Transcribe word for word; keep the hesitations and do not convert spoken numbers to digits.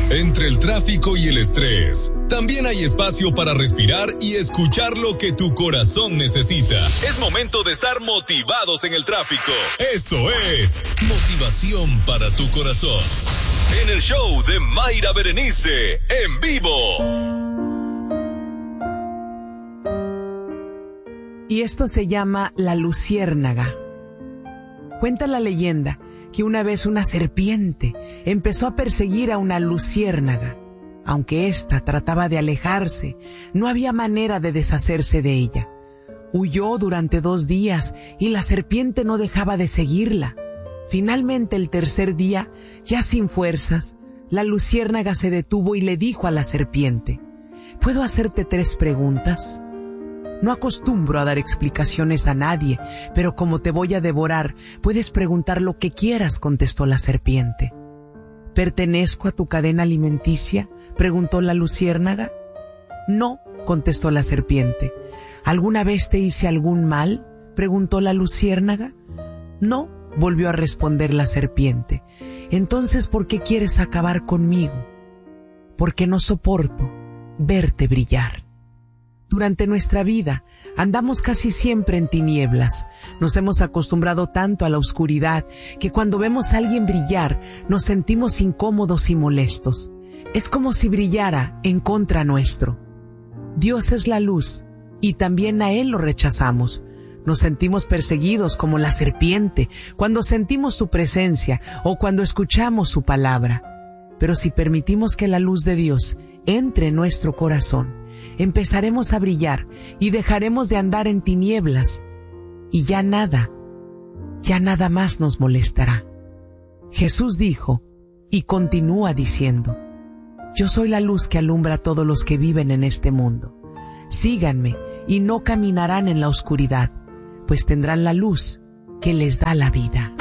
Entre el tráfico y el estrés, también hay espacio para respirar y escuchar lo que tu corazón necesita. Es momento de estar motivados en el tráfico. Esto es Motivación para tu Corazón. En el show de Mayra Berenice, en vivo. Y esto se llama La Luciérnaga. Cuenta la leyenda que una vez una serpiente empezó a perseguir a una luciérnaga. Aunque ésta trataba de alejarse, no había manera de deshacerse de ella. Huyó durante dos días y la serpiente no dejaba de seguirla. Finalmente, el tercer día, ya sin fuerzas, la luciérnaga se detuvo y le dijo a la serpiente: ¿puedo hacerte tres preguntas? No acostumbro a dar explicaciones a nadie, pero como te voy a devorar, puedes preguntar lo que quieras, contestó la serpiente. ¿Pertenezco a tu cadena alimenticia?, preguntó la luciérnaga. No, contestó la serpiente. ¿Alguna vez te hice algún mal?, preguntó la luciérnaga. No, volvió a responder la serpiente. Entonces, ¿por qué quieres acabar conmigo? Porque no soporto verte brillar. Durante nuestra vida andamos casi siempre en tinieblas. Nos hemos acostumbrado tanto a la oscuridad que cuando vemos a alguien brillar nos sentimos incómodos y molestos. Es como si brillara en contra nuestro. Dios es la luz y también a Él lo rechazamos. Nos sentimos perseguidos como la serpiente cuando sentimos su presencia o cuando escuchamos su palabra. Pero si permitimos que la luz de Dios entre en nuestro corazón, empezaremos a brillar y dejaremos de andar en tinieblas, y ya nada, ya nada más nos molestará. Jesús dijo, y continúa diciendo: yo soy la luz que alumbra a todos los que viven en este mundo. Síganme y no caminarán en la oscuridad, pues tendrán la luz que les da la vida.